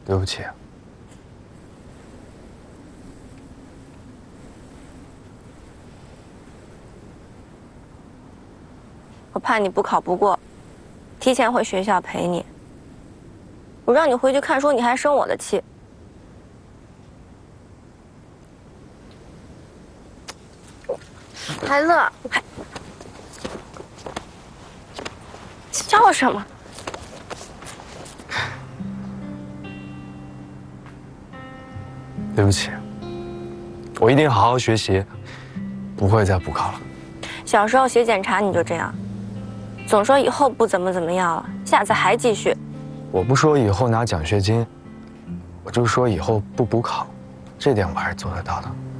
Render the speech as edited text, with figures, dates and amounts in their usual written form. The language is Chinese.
对不起。 我怕你补考不过，提前回学校陪你。我让你回去看书，你还生我的气。孩子，还笑什么？ 对不起，我一定好好学习，不会再补考了。 小时候写检查你就这样，总说以后不怎么样了，下次还继续。 我不说以后拿奖学金，我就说以后不补考，这点我还是做得到的。